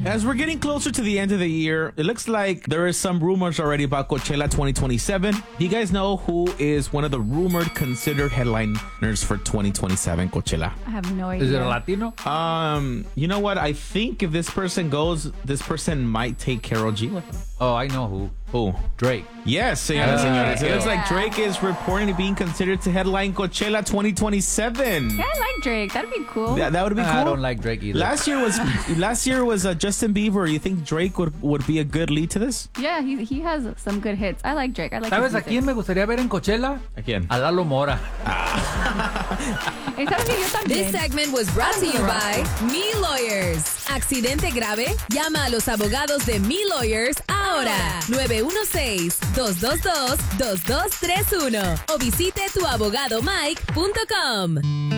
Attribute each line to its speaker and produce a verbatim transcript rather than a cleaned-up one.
Speaker 1: As we're getting closer to the end of the year, it looks like there is some rumors already about Coachella twenty twenty-seven. Do you guys know who is one of the rumored considered headliners for twenty twenty-seven Coachella?
Speaker 2: I have no idea.
Speaker 3: Is it a Latino?
Speaker 1: Um, you know what? I think if this person goes, this person might take Karol G with him.
Speaker 3: Oh, I know who.
Speaker 1: Who?
Speaker 3: Drake.
Speaker 1: Yes, señoras and señores. It
Speaker 2: Yeah.
Speaker 1: looks like Drake is reportedly being considered to headline Coachella twenty twenty-seven.
Speaker 2: Yeah, I like Drake. That'd be cool.
Speaker 1: That, that would be cool.
Speaker 3: I don't like Drake either.
Speaker 1: Last year was last year was uh, Justin Bieber. You think Drake would, would be a good lead to this?
Speaker 2: Yeah, he he has some good hits. I like Drake. I like
Speaker 3: ¿Sabes
Speaker 2: his
Speaker 3: a quién me gustaría ver en Coachella?
Speaker 1: ¿A quién?
Speaker 3: A Lalo Mora.
Speaker 2: ¿Y sabes que yo también?
Speaker 4: This segment was brought to you by Me Lawyers. Accidente grave? Llama a los abogados de Me Lawyers ahora. nueve uno seis, dos dos dos, dos dos tres uno o visite tu abogado mike punto com.